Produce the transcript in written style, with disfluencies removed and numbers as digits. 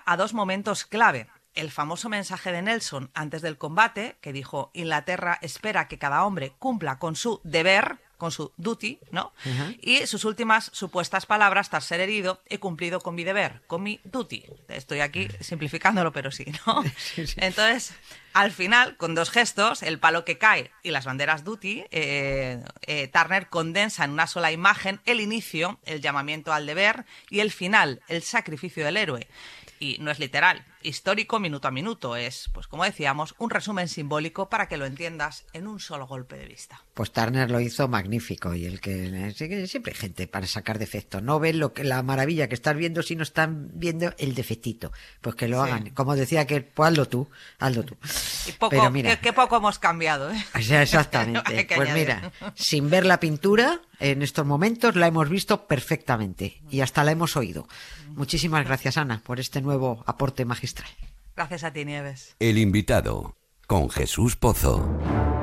a dos momentos clave. El famoso mensaje de Nelson antes del combate, que dijo: Inglaterra espera que cada hombre cumpla con su deber, con su duty, ¿no? Y sus últimas supuestas palabras tras ser herido: he cumplido con mi deber, con mi duty. Estoy aquí simplificándolo, pero sí, ¿no? Sí. Entonces, al final, con dos gestos, el palo que cae y las banderas duty, Turner condensa en una sola imagen el inicio, el llamamiento al deber, y el final, el sacrificio del héroe. Y no es literal, histórico minuto a minuto, es, pues como decíamos, un resumen simbólico para que lo entiendas en un solo golpe de vista. Pues Turner lo hizo magnífico, y el que siempre hay gente para sacar defectos, no ven la maravilla que estás viendo si no están viendo el defectito, pues que lo hagan, como decía que pues hazlo tú. Y poco, pero mira, qué poco hemos cambiado, ¿eh? O sea, exactamente, pues mira, sin ver la pintura, en estos momentos la hemos visto perfectamente y hasta la hemos oído. Muchísimas gracias, Ana, por este nuevo aporte magistral. Gracias a ti, Nieves. El invitado, con Jesús Pozo.